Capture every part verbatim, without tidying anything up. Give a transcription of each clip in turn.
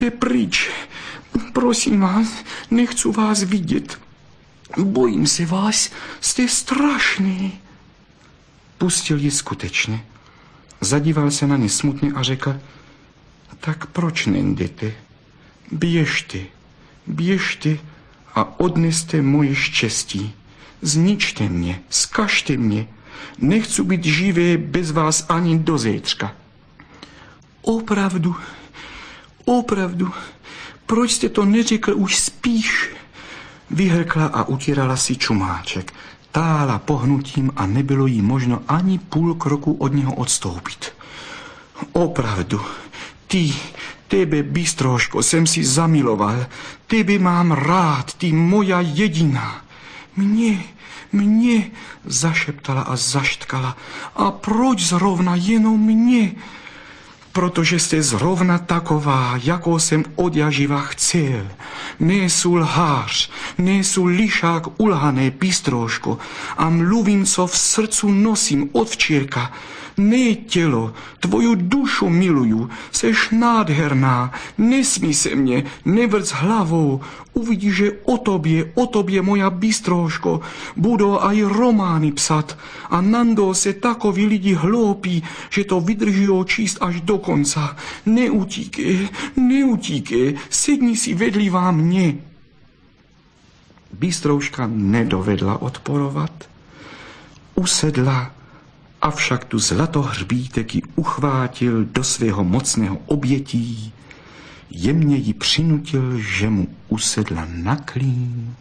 Je pryč. Prosím vás, nechci vás vidět. Bojím se vás, jste strašný. Pustil ji skutečně. Zadíval se na ně smutně a řekl, tak proč nejdete? Běžte, běžte a odneste moje štěstí. Zničte mě, zkažte mě. Nechci být živé bez vás ani do zítřka. Opravdu, opravdu, proč jste to neřekl už spíš? Vyhrkla a utírala si čumáček. Tála pohnutím a nebylo jí možno ani půl kroku od něho odstoupit. Opravdu, ty, tebe, bystroško, jsem si zamiloval. Tebe mám rád, ty moja jediná. Mě, mě, zašeptala a zaštkala. A proč zrovna jenom mě? Protože jste zrovna taková, jakou jsem odjaživa chcel. Nejsou lhář, nejsou lišák ulhané, bystroško, a mluvím, co v srdcu nosím od včírka. Ne tělo, tvoju dušu miluju, seš nádherná, nesmí se mě, nevrc hlavou, uvidíš, že o tobě, o tobě, moja bystroško, budou aj romány psat a nando se takoví lidi hloupí, že to vydrží číst až do konca. Neutíkej, neutíkej, sedni si vedlivá mě. Bystrouška nedovedla odporovat, usedla, avšak tu zlatohřbítek ji uchvátil do svého mocného obětí, jemně ji přinutil, že mu usedla na klín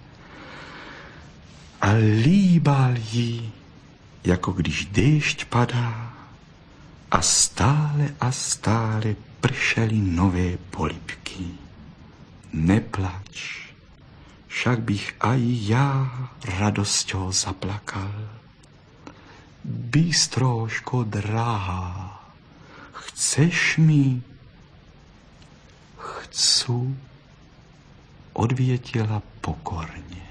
a líbal ji, jako když déšť padá a stále a stále pršely nové polibky. Neplač, však bych aj já radosťou zaplakal. Bystroško drahá, chceš mi? Chcu, odvětila pokorně.